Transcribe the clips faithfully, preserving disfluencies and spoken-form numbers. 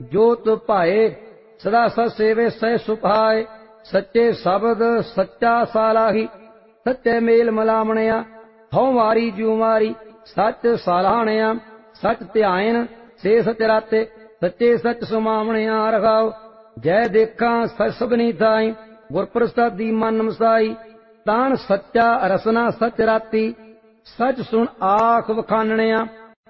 जोत भाए सदा सत सेवे सह सुभाए। सच्चे शब्द सच्चा सालाही सच्चे मेल मलावणिया। हौ मारी जू मारी सच सालाहणिया। सच ध्यान से सच राते सच्चे सच सुमावणिया रखाओ। जय देखा सच सबनी थाई गुर प्रसादी मन मसाई। तान सच्चा रसना सच राती सच सुन आख वखानणिया।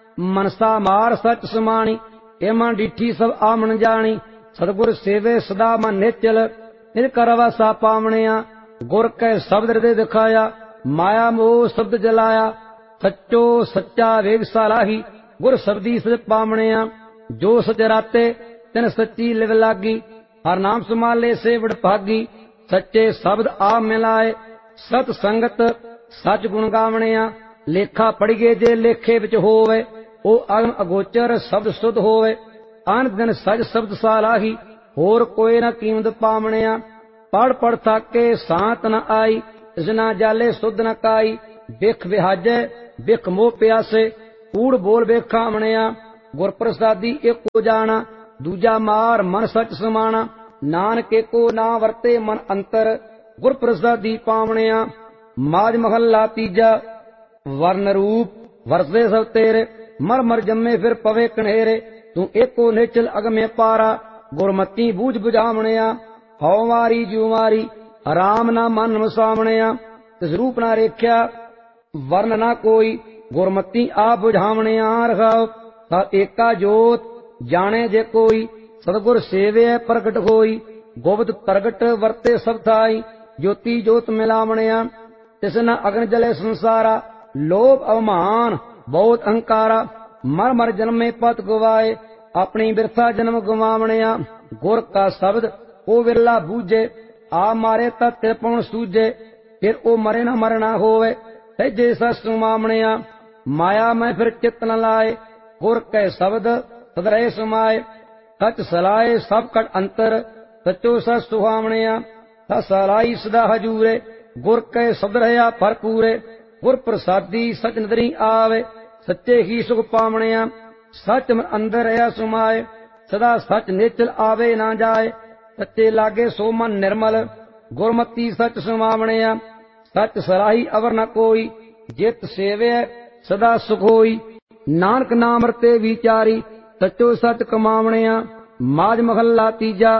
मनसा मार सच समाणी ए मन डिठी सब आमन जानी। सतगुर सेवे सदा मन निचल इन करवासा पावणिया। गुर कै शब्द हृदय दिखाया माया मोह शब्द जलाया। सच्चो सच्चा वेग सालाही गुर शब्दी सच पावणिया। जो सच राते तिन सच्ची लिव लागी हर नाम सुमाले से वडभागी। सच्चे शब्द आ मिलाए सत संगत सच गुण गावणिया। लेखा पढ़िए जे लेखे विच होवे ओ अगम अगोचर शब्द शुद्ध होवे। अन दिन सच शब्द सालाही होर कोई न कीमत पावणिया। पढ़ पढ़ थाके सांत न आई इसना जाले सुध न काई। बिख विहाजे बिख मोह प्यासे कूड़ बोल बेखावणिया। गुर प्रसादी एको जाना दूजा मार मन सच समाना। नानक एको ना वरते मन अंतर गुर प्रसादी पावणिया। माज महला तीजा वर्ण रूप वरसे सब तेरे मर मर जम्मे फिर पवे कन्हेरे। तू एको निचल अगमे पारा गुरमती बूझ बुझावणिया। हौ मारी जू मारी राम ना मन मसावणिया। तिस रूप ना रेख्या वर्ण ना कोई गुरमती आ बुझावणिया रखाओ। ता एका जोत जाने जे कोई सतगुर सेवे प्रगट होई। गोबद प्रगट वरते सब थाई ज्योति जोत मिलावणिया। तिसना अग्न जले संसारा लोभ अवमान बहुत अहंकारा। मर मर जन्म में पत गवाए अपनी बिरथा जन्म गवावणिया। गुर का शब्द ओ विरला बूझे आ मारे ता तिरपण सूझे। फिर ओ मरे न मरना होवे तैजे सच सुमावणिया। माया में फिर चित्त न लाए गुर कै शब्द सदरह समाए। सच सलाए सब कट अंतर सचो सच सुहावणिया। सच सलाई सदा हजूरे गुर कै शब्द रहा भरपूरे। गुर प्रसादी सच नदरी आवे सच्चे ही सुख पावणिया। सच मन अंदर रहा सुमाए सदा सच नेचल आवे ना जाए। सच्चे लागे सो मन निर्मल गुरमती सच सुमावणिया। सच सराही अवर न कोई जित सेवे सदा सुख होई। नानक नाम रते विचारी सचो सच कमावणिया। माज महला तीजा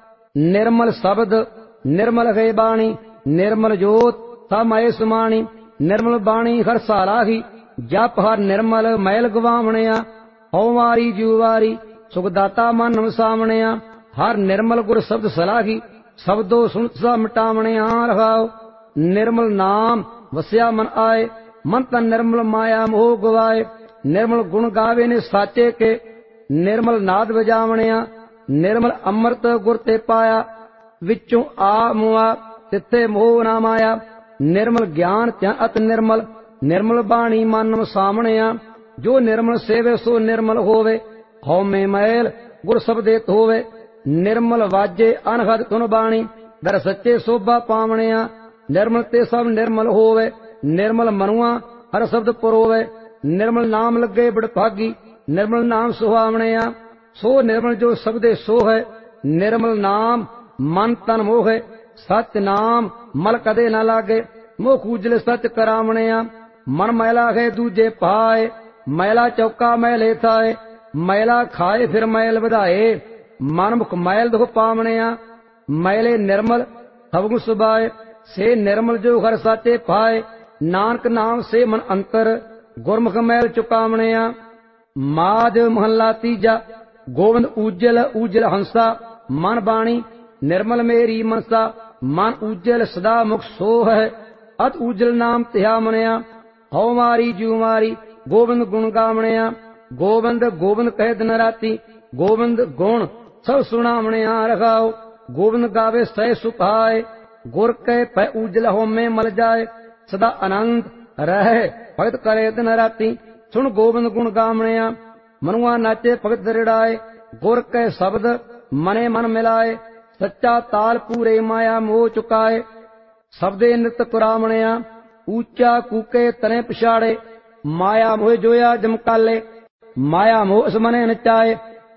निर्मल शब्द निर्मल है बाणी। निर्मल जोत समय समाणी। निर्मल बाणी हर सालाही जप हर निर्मल मैल गवावणिया। हौ वारी जू वारी सुखदाता मन वसावणिया। हर निर्मल गुर शब्द सलाही शब्दो सुन सा मिटावणिया रखाओ। निर्मल नाम वस्या मन आए मन तन निर्मल माया मोह गवाए। निर्मल गुण गावे ने साचे के निर्मल नाद बजावणिया। निर्मल अमृत गुर ते पाया विचों आ मुआ तिथे मोह ना माया। निर्मल ज्ञान त्या अत निर्मल निर्मल बाणी मन वसावणिया। जो निर्मल सेवे सो निर्मल होवे हौ में मैल गुर शब्देत होवे। निर्मल वाजे अनहद धुन बाणी दर सच्चे शोभा पावणिया। निर्मल ते सब निर्मल होवे निर्मल मनुआ हर शब्द पुरोवे। निर्मल नाम लगे बड़ भागी निर्मल नाम सुहावणिया। सो निर्मल जो शब्दे सो है निर्मल नाम मन तन मोह है। सच नाम मल कदे न लागे मोह कूजल सच करावणिया। मन मैला है दूजे पाए मैला चौका मैले थाए। मैला खाए फिर मैल बधाए मन मुख मैल दुख पावणिया। मैले निर्मल सबगु सुबाए से निर्मल जो घर साचे पाए। नानक नाम से मन अंतर गुरमुख मैल चुकावणिया। माज महला तीजा गोविंद उज्जल उज्जल हंसा। मन बाणी निर्मल मेरी मनसा। मन उज्जल सदा मुख सो है अत उज्जल नाम तिहा मनिया। हौ मारी जू मारी गोविंद गुण गावणिया। गोविंद गोविंद कह दिन राती गोविंद गुण सब सुनावणिया रखाओ। गोविंद गावे सह सुखाए गुर कह पै उज्जल हो में मल जाए। सदा आनंद रहे भगत करे दिन राती सुन गोविंद गुण गावणिया। मनुआ नाचे भगत दरिड़ाए गुर कह शब्द मने मन मिलाए। सच्चा ताल पूरे माया मोह चुकाए शब्दे नृत कुरावणिया। ऊंचा कूके तने पिछाड़े माया मोह जोया जमकाले। माया मोह मने नचाए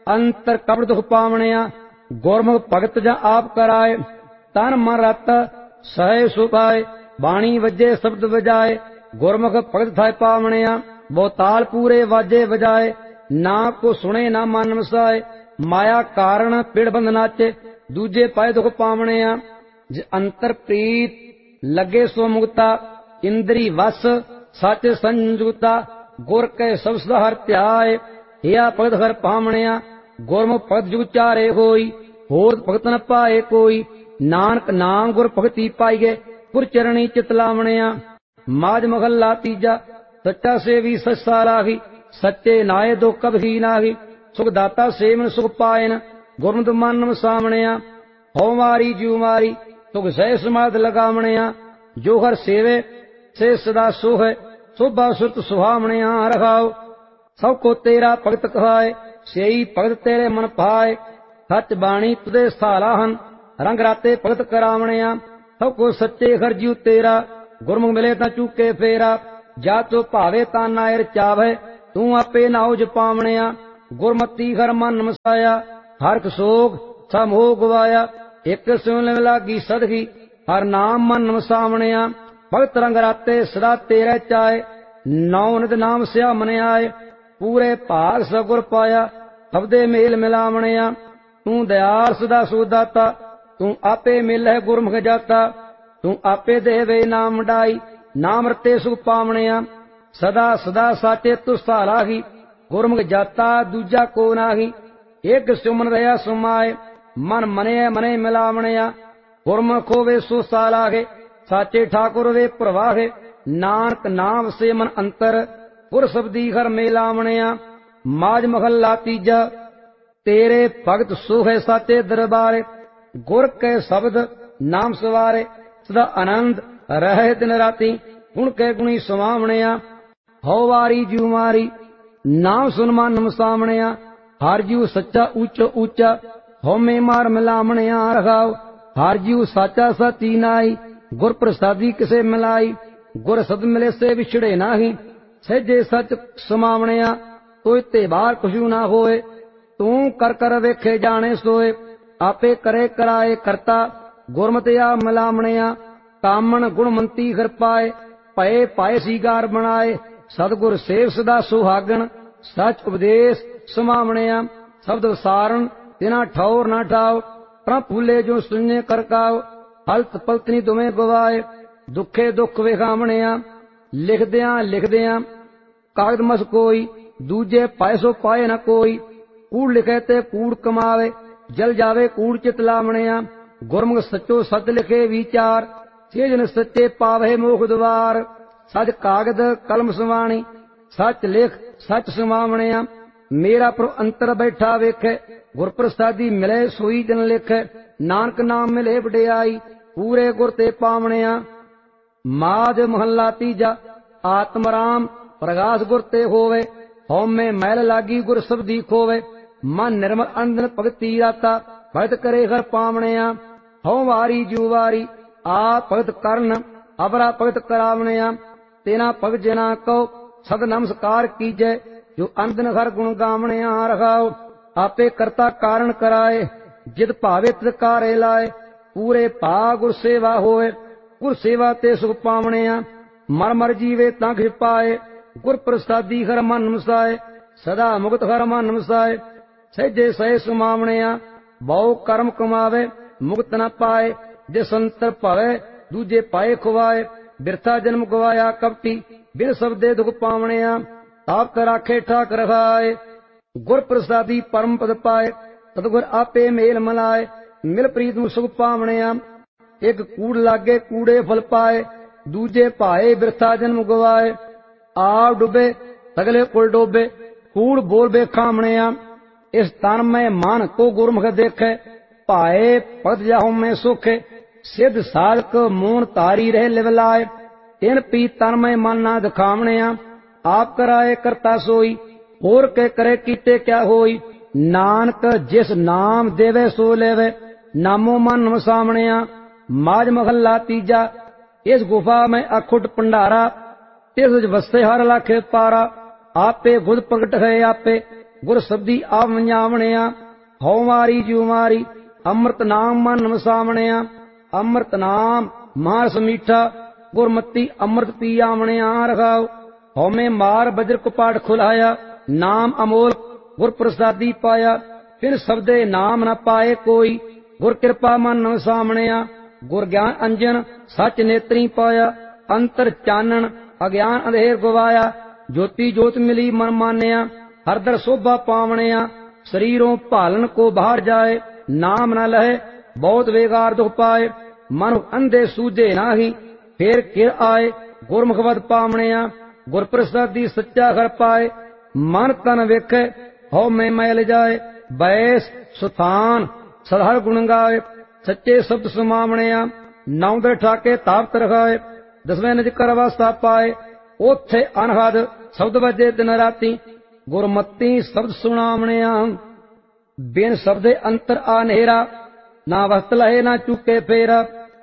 ਅੰਤਰ ਕਪੜ ਦੁਖ ਪਾਵਣਿਆ ਗੁਰਮੁਖ ਭਗਤ ਜਾਂ ਆਪ ਕਰਾਏ ਤਨ ਮਨ ਰਤ ਸਹਿ ਸੁਭਾਏ ਬਾਣੀ ਵੱਜੇ ਸ਼ਬਦ ਵਜਾਏ ਗੁਰਮੁਖ ਭਗਤ ਥਾਇ ਪਾਵਣਿਆ ਬਹੁ ਤਾਲ ਪੂਰੇ ਵਾਜੇ ਵਜਾਏ ਨਾ ਕੋ ਸੁਣੇ ਨਾ ਮਨ ਵਸਾਏ ਮਾਇਆ ਕਾਰਣ ਪਿੜ ਬੰਧ ਨਾਚੇ ਦੂਜੇ ਪਾਏ ਦੁਖ ਪਾਵਣਿਆ ਜੇ ਅੰਤਰ ਪ੍ਰੀਤ ਲੱਗੇ ਸੋ ਮੁਕਤਾ ਇੰਦਰੀ ਵਸ ਸੱਚ ਸੰਜੁਤਾ ਗੁਰ ਕੈ ਸਭ ਸਦਾ ਹਰ ਧਿਆਏ ਹਿਆ ਭਗਤ ਹਰ ਪਾਵਣਿਆ ਗੁਰਮੁਖ ਭਗਤ ਜੁਗ ਚਾਰੇ ਹੋਈ ਹੋਰ ਭਗਤ ਨ ਪਾਏ ਕੋਈ ਨਾਨਕ ਨਾਮ ਗੁਰ ਭਗਤੀ ਪਾਈਏ ਗੁਰ ਚਰਣੀ ਚਿਤ ਲਾਵਣਿਆ ਮਾਝ ਮਹੱਲਾ ਤੀਜਾ ਸੱਚਾ ਸੇਵੀ ਸੱਚਾ ਰਾਹੀ ਸੱਚੇ ਨਾਏ ਦੁਖ ਕਬਹੀ ਨਾਹੀ ਸੁਖ ਦਾਤਾ ਸੇਵਨ ਸੁਖ ਪਾਇਨ ਗੁਰਮਤਿ ਮਨ ਵਸਾਵਣਿਆ ਹਉ ਮਾਰੀ ਜੂ ਮਾਰੀ ਸੁਖ ਸਹਿ ਸਮਾਧ ਲਗਾਵਣਿਆ ਜੋ ਹਰ ਸੇਵੇ ਸੇ ਸਦਾ ਸੁਖ ਸੋਭਾ ਸੁਰਤ ਸੁਹਾਵਣਿਆ ਰਖਾਓ ਸਭ ਕੋ ਤੇਰਾ ਭਗਤ ਕਹਾਏ ਸੇਈ ਭਗਤ ਤੇਰੇ ਮਨ ਭਾਏ ਸੱਚ ਬਾਣੀ ਤੁਦੇ ਸਥਾਲਾ ਹਨ ਰੰਗ ਰਾਤੇ ਭਗਤ ਕਰਾਵਣਿਆ ਸਭ ਕੋ ਸੱਚੇ ਹਰ ਜੀਉ ਤੇਰਾ ਗੁਰਮੁਖ ਮਿਲੇ ਤਾਂ ਚੂਕੇ ਫੇਰਾ ਜਾ ਤੋ ਭਾਵੇ ਤਾਂ ਨਾਇਰ ਚਾਵੇ ਤੂੰ ਆਪੇ ਨਾਉ ਜਪਾਵਣਿਆ ਗੁਰਮਤੀ ਹਰ ਮਨ ਮਸਾਇਆ ਹਰ ਸੋਗ ਸਭ ਮੋਹ ਗਵਾਇਆ ਇੱਕ ਸੁਣ ਲਾਗੀ ਸਦਗੀ ਹਰ ਨਾਮ ਮਨ ਵਸਾਵਣਿਆ ਭਗਤ ਰੰਗ ਰਾਤੇ ਸਦਾ ਤੇਰੇ ਚਾਏ ਨੌ ਨਿਤ ਨਾਮ ਸਿਆ ਮਨ ਆਏ ਪੂਰੇ ਭਾਗ ਸਗੁਰ ਪਾਇਆ ਸਬਦੇ ਮੇਲ ਮਿਲਾਵਣਿਆ ਤੂੰ ਦਇਆਲ ਸਦਾ ਸੋਦਾਤਾ ਤੂੰ ਆਪੇ ਮਿਲੈ ਗੁਰਮੁਖ ਜਾਤਾ ਤੂੰ ਆਪੇ ਦੇਵੇ ਨਾਮ ਡਾਈ ਨਾਮ ਰਤੇ ਸੁਖ ਪਾਵਣਿਆ ਸਦਾ ਸਦਾ ਸਾਚੇ ਤੁਸਾ ਲਾਹੀ ਗੁਰਮੁਖ ਜਾਤਾ ਦੂਜਾ ਕੋ ਨਾਹੀ ਇੱਕ ਸੁਮਨ ਰਹਾ ਸੁਮਾਏ ਮਨ ਮਨੇ ਮਨੇ ਮਿਲਾਵਣਿਆ ਗੁਰਮੁਖ ਹੋਵੇ ਸੋ ਸਾਲਾਹੇ ਸਾਚੇ ਠਾਕੁਰ ਵੇ ਪ੍ਰਵਾਹੇ ਨਾਨਕ ਨਾਮ ਸੇ ਮਨ ਅੰਤਰ ਗੁਰ ਸਬਦੀ ਹਰ ਮੇਲਾਵਣਿਆ ਮਾਝ ਮਹੱਲਾ ਤੀਜਾ ਤੇਰੇ ਭਗਤ ਸੋਹੇ ਸਾਚੇ ਦਰਬਾਰੇ ਗੁਰ ਕੈ ਸ਼ਬਦ ਨਾਮ ਸਵਾਰੇ ਸਦਾ ਆਨੰਦ ਰਹੇ ਦਿਨ ਰਾਤੀ ਗੁਣ ਕੈ ਗੁਣੀ ਸਮਾਵਣਿਆ ਹਉ ਵਾਰੀ ਜੂ ਮਾਰੀ ਨਾਮ ਸੁਨ ਮਨ ਮਸਾਵਣਿਆ ਹਰ ਜੀਉ ਸੱਚਾ ਉੱਚ ਉੱਚਾ ਹਉਮੈ ਮਾਰ ਮਿਲਾਵਣਿਆ ਰਖਾਓ ਹਰ ਜੀਉ ਸਾਚਾ ਸਾਚੀ ਨਾਈ ਗੁਰ ਪ੍ਰਸਾਦੀ ਕਿਸੇ ਮਿਲਾਈ ਗੁਰ ਸਦ ਮਿਲੇ ਸੇ ਵਿਛੜੇ ਨਾਹੀ ਸਹਿਜੇ ਸੱਚ ਸਮਾਵਣਿਆ ਕੋਈ ਤੇ ਬਾਹਰ ਕੁਛੂ ਨਾ ਹੋਏ ਤੂੰ ਕਰ ਕਰ ਵੇਖੇ ਜਾਣੇ ਸੋਏ ਆਪੇ ਕਰੇ ਕਰਾਏ ਕਰਤਾ ਗੁਰਮਤਿਆ ਮਿਲਾਵਣਿਆ ਕਾਮਣ ਗੁਣਮੰਤੀ ਹਰ ਪਾਏ ਭਏ ਪਾਏ ਸੀਗਾਰ ਬਣਾਏ ਸਤਿਗੁਰ ਸੇਵ ਸਦਾ ਸੁਹਾਗਣ ਸੱਚ ਉਪਦੇਸ਼ ਸਮਾਵਣਿਆ ਸ਼ਬਦ ਵਿਸਾਰਨ ਤਿਨਾ ਠੌਰ ਨਾ ਠਾਓ ਪ੍ਰਭ ਭੁੱਲੇ ਜੋ ਸੁਣੇ ਕਰਕਾਓ ਹਲਤ ਪਲਤਨੀ ਤੁਮੇ ਗਵਾਏ ਦੁੱਖੇ ਦੁੱਖ ਵਿਖਾਵਣਿਆ ਲਿਖਦਿਆਂ ਲਿਖਦਿਆਂ ਕਾਗਦ ਮਸ ਕੋਈ ਦੂਜੇ ਪਾਏ ਸੋ ਪਾਏ ਨਾ ਕੋਈ ਕੂੜ ਲਿਖੇ ਤੇ ਕੂੜ ਕਮਾਵੇ ਜਲ ਜਾਵੇ ਕੂੜ ਚਿਤ ਲਾਵਣਿਆ ਗੁਰਮੁਖ ਸੱਚੋ ਸਤ ਲਿਖੇ ਵਿਚਾਰ ਸੇਜਨ ਸੱਚੇ ਪਾਵੇ ਮੋਖ ਦਵਾਰ ਸੱਚ ਕਾਗਦ ਕਲਮ ਸਵਾਣੀ ਸੱਚ ਲਿਖ ਸੱਚ ਸਮਾਵਣਿਆ ਮੇਰਾ ਪ੍ਰਭ ਅੰਤਰ ਬੈਠਾ ਵੇਖੇ ਗੁਰ ਪ੍ਰਸਾਦੀ ਮਿਲੇ ਸੋਈ ਜਨ ਲਿਖੇ ਨਾਨਕ ਨਾਮ ਮਿਲੇ ਵਡਿਆਈ ਪੂਰੇ ਗੁਰ ਤੇ ਪਾਵਣਿਆ ਮਾਝ ਮਹੱਲਾ ਤੀਜਾ ਆਤਮ ਰਾਮ ਪ੍ਰਗਾਸ ਗੁਰ ਤੇ ਹੋਵੇ ਹਉਮੈ ਮੈਲ ਲਾਗੀ ਗੁਰ ਸਬਦੀ ਖੋਵੇ ਮਨ ਨਿਰਮਲ ਅੰਦਨ ਭਗਤੀ ਰਾਤਾ ਭਗਤ ਕਰੇ ਹਰ ਪਾਵਣਿਆ ਹਉ ਵਾਰੀ ਜੂ ਵਾਰੀ ਆ ਭਗਤ ਕਰਨ ਅਬਰਾ ਭਗਤ ਕਰਾਵਣਿਆ ਤੇਨਾ ਭਗਤ ਜਨਾ ਕਉ ਸਦ ਨਮਸਕਾਰ ਕੀਜੈ ਜੋ ਅੰਦਨ ਹਰ ਗੁਣ ਗਾਵਣਿਆ ਰਖਾਓ ਆਪੇ ਕਰਤਾ ਕਾਰਨ ਕਰਾਏ ਜਿਤ ਭਾਵੇ ਤਿਤ ਕਾਰੇ ਲਾਏ ਪੂਰੇ ਭਾ ਗੁਰ ਸੇਵਾ ਹੋਏ ਗੁਰ ਸੇਵਾ ਤੇ ਸੁਖ ਪਾਵਣਿਆ ਮਰ ਮਰ ਜੀਵੇ ਤਾਂ ਖਿ ਪਾਏ ਗੁਰ ਪ੍ਰਸਾਦੀ ਹਰ ਮਨ ਵਸਾਏ ਸਦਾ ਮੁਕਤ ਹਰ ਮਨ ਵਸਾਏ ਸਹਿਜੇ ਸਹਿ ਸੁਮਾਵਣਿਆ ਬਹੁ ਕਰਮ ਕਮਾਵੇ ਮੁਕਤ ਨ ਪਾਏ ਜੇ ਸੰਤਰ ਭਵੇ ਦੂਜੇ ਪਾਏ ਖਵਾਏ ਬਿਰਥਾ ਜਨਮ ਗਵਾਇਆ ਕਪਟੀ ਬਿਨ ਸਬਦੇ ਦੁਖ ਪਾਵਣਿਆ ਆਪ ਰਾਖੇ ਠਾਕ ਰਖਾਏ ਗੁਰ ਪ੍ਰਸਾਦੀ ਪਰਮ ਪਦ ਪਾਏ ਸਤਿਗੁਰ ਆਪੇ ਮੇਲ ਮਲਾਏ ਮਿਲ ਪ੍ਰੀਤ ਨੂੰ ਸੁਖ ਪਾਵਣਿਆ ਇੱਕ ਕੂੜ ਲਾਗੇ ਕੂੜੇ ਫਲ ਪਾਏ ਦੂਜੇ ਭਾਏ ਬਿਰਥਾ ਜਨਮ ਗਵਾਏ ਆਪ ਡੁੱਬੇ ਅਗਲੇ ਕੁਲ ਡੋਬੇ ਕੂੜ ਬੋਲ ਬੇਖਾਵਣਿਆ ਇਸ ਤਨ ਮੈਂ ਮਨ ਕੋ ਗੁਰਮੁਖ ਦੇਖੇ ਭਾਏ ਪਦ ਜਾਹੂ ਮੈਂ ਸੁਖੇ ਸਿੱਧ ਸਾਧਕ ਮੂਨ ਤਾਰੀ ਰਹਿ ਲਿਵ ਲਾਏ ਤਿਨ ਪੀ ਤਨ ਮੈਂ ਮਨ ਨਾ ਦਿਖਾਵਣਿਆ ਆਪ ਕਰਾਏ ਕਰਤਾ ਸੋਈ ਹੋਰ ਕੇ ਕਰੇ ਕੀਤੇ ਕਿਆ ਹੋਈ ਨਾਨਕ ਜਿਸ ਨਾਮ ਦੇਵੇ ਸੋ ਲੈਵੇ ਨਾਮੋ ਮਨ ਵਸਾਵਣਿਆ ਮਾਝ ਮਹੱਲਾ ਤੀਜਾ ਇਸ ਗੁਫਾ ਮੈਂ ਅਖੁੱਟ ਭੰਡਾਰਾ ਤਿਸ ਵਸੇ ਹਰ ਲਖੇ ਪਾਰਾ ਆਪੇ ਗੁਦ ਪ੍ਰਗਟ ਹੈ ਆਪੇ ਗੁਰ ਸਬਦੀ ਆਪ ਮഞ്ഞਾਵਣਿਆ ਹਉ ਮਾਰੀ ਜਿਉ ਮਾਰੀ ਅੰਮ੍ਰਿਤ ਨਾਮ ਮਨ ਵਸਾਵਣਿਆ ਅੰਮ੍ਰਿਤ ਨਾਮ ਮਾਸ ਮੀਠਾ ਗੁਰਮਤੀ ਅੰਮ੍ਰਿਤ ਪੀ ਆਵਣਿਆ ਰਖਾਉ ਹਉਮੈ ਮਾਰ ਬਜਰ ਕਪਾਟ ਖੁਲਾਇਆ ਨਾਮ ਅਮੋਲ ਗੁਰ ਪ੍ਰਸਾਦੀ ਪਾਇਆ ਫਿਰ ਸਬਦੇ ਨਾਮ ਨ ਪਾਏ ਕੋਈ ਗੁਰ ਕਿਰਪਾ ਮਨ ਵਸਾਵਣਿਆ ਗੁਰ ਗਿਆਨ ਅੰਜਨ ਸੱਚ ਨੇਤਰੀ ਪਾਇਆ ਅੰਤਰ ਚਾਨਣ ਅਗਿਆਨ ਅੰਧੇਰ ਗਵਾਇਆ ਜੋਤੀ ਜੋਤ ਮਿਲੀ ਮਨ ਮਾਨਿਆ ਹਰਦਰ ਸੋਭਾ ਪਾਵਣਿਆ ਸਰੀਰੋਂ ਭਾਲਨ ਕੋ ਬਾਹਰ ਜਾਏ ਨਾਮ ਨ ਲਹੇ ਬਹੁਤ ਵੇਗਾਰ ਦੁਖ ਪਾਏ ਮਨ ਅੰਧੇ ਸੂਝੇ ਨਾਹੀ ਫੇਰ ਕਿਰ ਆਏ ਗੁਰਮੁਖ ਵਦ ਪਾਵਣਿਆ ਗੁਰ ਪ੍ਰਸਾਦੀ ਸੱਚਾ ਘਰ ਪਾਏ ਮਨ ਤਨ ਵੇਖੇ ਹਉ ਮੈਂ ਮੈਲ ਜਾਏ ਬੈਸ ਸੁਥਾਨ ਸਦਾ ਗੁਣ ਗਾਏ ਸੱਚੇ ਸ਼ਬਦ ਸਮਾਵਣਿਆ ਨੌ ਦੇ ਠਾਕੇ ਤਾਪਤ ਰਖਾਏ ਦਸਵੇਂ ਨਿਜ ਕਰ ਅਵਸਥਾ ਪਾਏ ਉਥੇ ਅਨਹਦ ਸ਼ਬਦ ਵਜੇ ਦਿਨ ਰਾਤੀ ਗੁਰਮਤੀ ਸ਼ਬਦ ਸੁਣਾਵਣਿਆ ਬਿਨ ਸ਼ਬਦੇ ਅੰਤਰ ਆ ਨੇਰਾ ਨਾ ਵਸਤ ਲਹੇ ਨਾ ਚੁੱਕੇ ਫੇਰਾ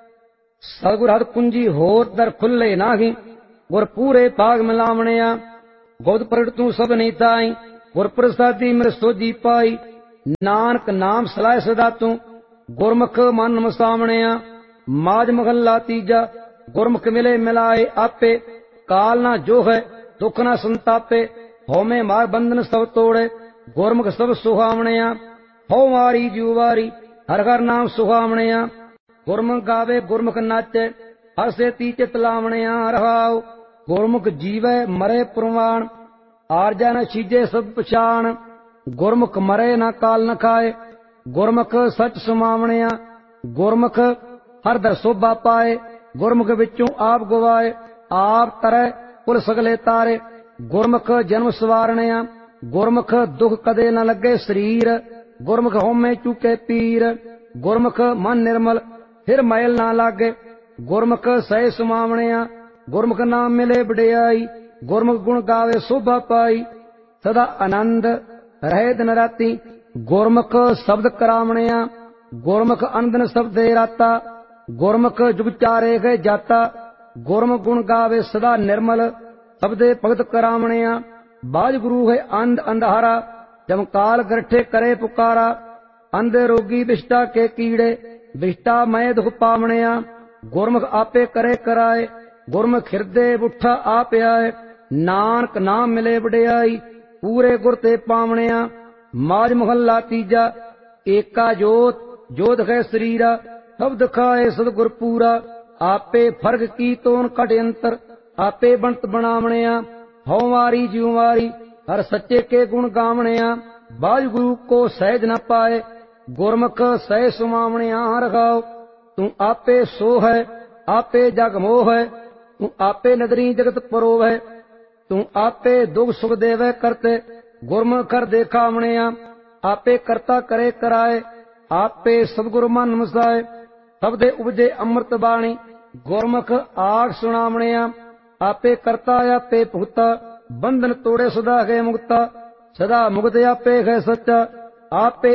ਸਤਿਗੁਰ ਹਦ ਕੁੰਜੀ ਹੋਰ ਦਰ ਖੁੱਲੇ ਨਾਹੀ ਗੁਰ ਪੂਰੇ ਭਾਗ ਮਿਲਾਵਣਿਆ ਗੋਦ ਪ੍ਰਗਟ ਤੂੰ ਸਭ ਨਹੀਂ ਤਾਈ ਗੁਰ ਪ੍ਰਸਾਦੀ ਮਿਰ ਸੋਜੀ ਪਾਈ ਨਾਨਕ ਨਾਮ ਸਲਾਹ ਸਦਾ ਤੂੰ ਗੁਰਮੁਖ ਮਨ ਵਸਾਵਣਿਆ ਮਾਜ ਮਹੱਲਾ ਤੀਜਾ ਗੁਰਮੁਖ ਮਿਲੇ ਮਿਲਾਏ ਆਪੇ ਕਾਲ ਨਾ ਜੋ ਹੈ ਦੁੱਖ ਨਾ ਸੰਤਾਪੇ ਹਉਮੈ ਮਾਰ ਬੰਧਨ ਸਭ ਤੋੜੇ ਗੁਰਮੁਖ ਸਭ ਸੁਹਾਵਣਿਆ ਹਉ ਮਾਰੀ ਜਿਉ ਵਾਰੀ ਹਰ ਹਰ ਨਾਮ ਸੁਹਾਵਣਿਆ ਗੁਰਮੁਖ ਗਾਵੇ ਗੁਰਮੁਖ ਨਾਚੇ ਹਸੇ ਤੀ ਚਿਤ ਲਾਵਣਿਆ ਰਹਾਉ ਗੁਰਮੁਖ ਜੀਵੈ ਮਰੇ ਪ੍ਰਵਾਨ ਆਰਜਾ ਨ ਛੀਜੇ ਸਭ ਪਛਾਣ ਗੁਰਮੁਖ ਮਰੇ ਨਾ ਕਾਲ ਨ ਖਾਏ ਗੁਰਮੁਖ ਸੱਚ ਸਮਾਵਣਿਆ ਗੁਰਮੁਖ ਹਰ ਦਰ ਸੋਭਾ ਪਾਏ ਗੁਰਮੁਖ ਵਿੱਚੋਂ ਆਪ ਗਵਾਏ ਆਪ ਤਰੈ ਕੁਲ ਸਗਲੇ ਤਾਰੇ ਗੁਰਮੁਖ ਜਨਮ ਸਵਾਰਣਿਆ ਗੁਰਮੁਖ ਦੁਖ ਕਦੇ ਨ ਲੱਗੇ ਸਰੀਰ ਗੁਰਮੁਖ ਹਉਮੈ ਚੁਕੇ ਪੀਰ ਗੁਰਮੁਖ ਮਨ ਨਿਰਮਲ ਫਿਰ ਮੈਲ ਨਾ ਲਾਗੇ ਗੁਰਮੁਖ ਸਹਿ ਸਮਾਵਣਿਆ ਗੁਰਮੁਖ ਨਾਮ ਮਿਲੇ ਵਡਿਆਈ ਗੁਰਮੁਖ ਗੁਣ ਗਾਵੇ ਸੋਭਾ ਪਾਈ ਸਦਾ ਆਨੰਦ ਰਹੇ ਦਿਨ ਰਾਤੀ ਗੁਰਮੁਖ ਸ਼ਬਦ ਕਰਾਵਣਿਆ ਗੁਰਮੁਖ ਅੰਦਨ ਸ਼ਬਦੇ ਰਾਤਾ ਗੁਰਮੁਖ ਜੁਗ ਚਾਰੇ ਗਏ ਜਾਤਾ ਗੁਰਮੁਖ ਗੁਣ ਗਾਵੇ ਸਦਾ ਨਿਰਮਲ ਸਬਦੇ ਭਗਤ ਕਰਾਵਣਿਆ ਬਾਜ ਗੁਰੂ ਹੈ ਅੰਧ ਅੰਧਾਰਾ ਜਮਕਾਲ ਗਰਠੇ ਕਰੇ ਪੁਕਾਰਾ ਅੰਧੇ ਰੋਗੀ ਵਿਸ਼ਟਾ ਕੇ ਕੀੜੇ ਵਿਸ਼ਟਾ ਮੈਂ ਦੁਖ ਪਾਵਣਿਆ ਗੁਰਮੁਖ ਆਪੇ ਕਰੇ ਕਰਾਏ ਗੁਰਮੁਖ ਹਿਰਦੇ ਉਠਾ ਆਪ ਆਏ ਨਾਨਕ ਨਾਮ ਮਿਲੇ ਵਡਿਆਈ ਪੂਰੇ ਗੁਰ ਤੇ ਪਾਵਣਿਆ ਮਾਜ ਮਹੱਲਾ ਤੀਜਾ ਏਕਾ ਜੋਤ ਜੋਤ ਹੈ ਸਰੀਰਾ ਸਭ ਦਿਖਾਏ ਸਤਿਗੁਰ ਪੂਰਾ ਆਪੇ ਫਰਕ ਕੀ ਤੋਨ ਘਟ ਅੰਤਰ ਆਪੇ ਬੰਤ ਬਣਾਵਣਿਆ ਹਉ ਮਾਰੀ ਜਿਉ ਮਾਰੀ ਹਰ ਸੱਚੇ ਕੇ ਗੁਣ ਗਾਵਣਿਆ ਬਾਜ ਗੁਰੂ ਕੋ ਸਹਿਜ ਨ ਪਾਏ ਗੁਰਮੁਖ ਸਹਿ ਸੁਮਾਵਣਿਆ ਰਖਾਉ ਤੂੰ ਆਪੇ ਸੋ ਹੈ ਆਪੇ ਜਗ ਮੋਹ ਹੈ ਤੂੰ ਆਪੇ ਨਦਰੀ ਜਗਤ ਪਰੋਵ ਹੈ ਤੂੰ ਆਪੇ ਦੁਖ ਸੁਖ ਦੇਵੇ ਕਰਤੇ ਗੁਰਮੁਖ ਕਰ ਦੇਖਾਵਣਿਆ ਆਪੇ ਕਰਤਾ ਕਰੇ ਕਰਾਏ ਆਪੇ ਸਤਿਗੁਰ ਮਨ ਵਸਾਏ ਸਬਦੇ ਉਪਜੇ ਅੰਮ੍ਰਿਤ ਬਾਣੀ ਗੁਰਮੁਖ ਆਖ ਸੁਣਾਵਣਿਆ ਆਪੇ ਕਰਤਾ ਆਪੇ ਭੁਗਤਾ ਬੰਧਨ ਤੋੜੇ ਸਦਾ ਹੈ ਮੁਕਤਾ ਸਦਾ ਮੁਕਤ ਆਪੇ ਹੈ ਸੱਚਾ ਆਪੇ